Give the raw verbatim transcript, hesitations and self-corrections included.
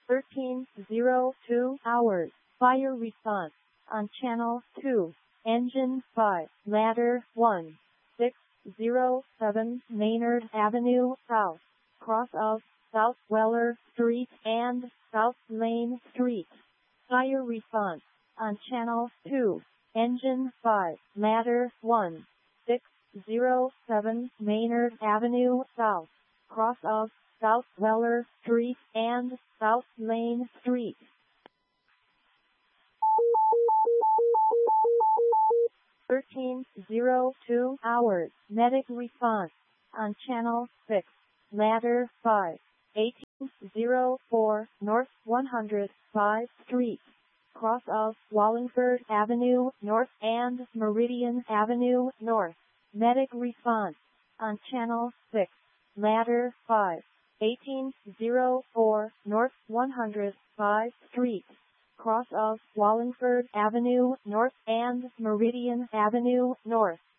thirteen oh two hours. Fire response on channel two. Engine five. Ladder one. six oh seven Maynard Avenue South. Cross of South Weller Street and South Lane Street. Fire response on channel two. Engine five. Ladder one. six oh seven Maynard Avenue South. Cross of South Weller Street and South Lane Street. thirteen oh two hours. Medic response on channel six. Ladder five. eighteen oh four North one hundred fifth Street. Cross of Wallingford Avenue North and Meridian Avenue North. Medic response on channel six. Ladder five. eighteen oh four North one hundred fifth Street. Cross of Wallingford Avenue North and Meridian Avenue North.